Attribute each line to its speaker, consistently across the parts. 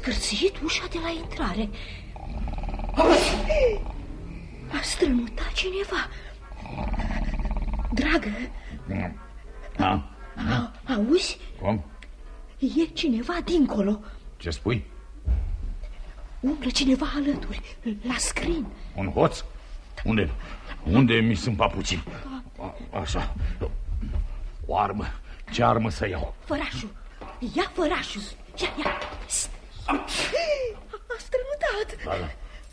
Speaker 1: scârțâit ușa de la intrare. A strănutat cineva. Dragă, auzi?
Speaker 2: Cum?
Speaker 1: E cineva dincolo.
Speaker 2: Ce spui?
Speaker 1: Umblă cineva alături, la scrin.
Speaker 2: Un hoț? Unde mi sunt papucii? Așa. O armă. Ce armă să iau?
Speaker 1: Fărașul. Ia fărașul. Ia. A strănutat.
Speaker 2: Da.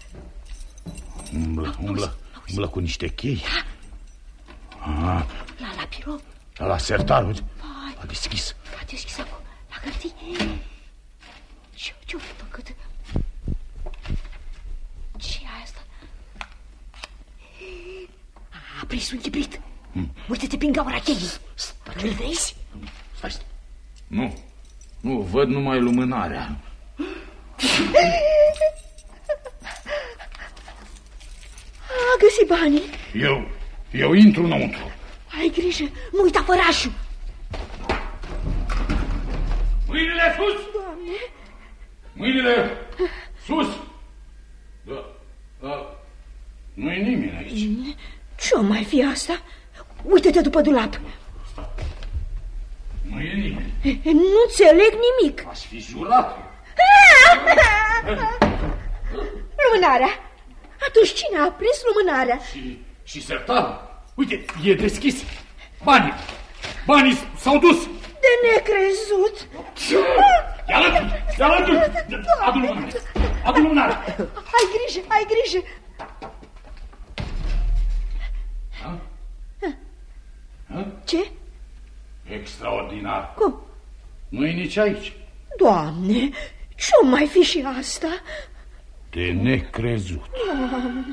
Speaker 2: Umblă cu niște chei.
Speaker 1: La birou.
Speaker 2: La sertar, uite. A deschis.
Speaker 1: A deschis acum. La hârtii. Ce-o făcut? Ce-i asta? A prins un chibrit. Uite-te prin gaura cheii. Îl vezi?
Speaker 2: Stai. Nu, văd numai lumânarea.
Speaker 1: A găsit banii.
Speaker 2: Eu intru înăuntru.
Speaker 1: Ai grijă, nu uita fărașul.
Speaker 2: Mâinile sus!
Speaker 1: Doamne!
Speaker 2: Mâinile sus! Da. Nu-i nimeni aici.
Speaker 1: Ce-o mai fi asta? Uită-te după dulap.
Speaker 2: Nu e nimeni.
Speaker 1: Nu înțeleg nimic.
Speaker 2: Aș fi jurat.
Speaker 1: Lumânarea. Atunci cine a prins lumânarea?
Speaker 2: Și sertarul. Uite, e deschis. Banii s-au dus.
Speaker 1: De necrezut.
Speaker 2: Ia alături. Adu lumânarea.
Speaker 1: Ai grijă. Ce?
Speaker 2: Extraordinar.
Speaker 1: Cum?
Speaker 2: Nu-i nici aici.
Speaker 1: Doamne, ce-o mai fi și asta?
Speaker 2: De necrezut.
Speaker 1: Doamne.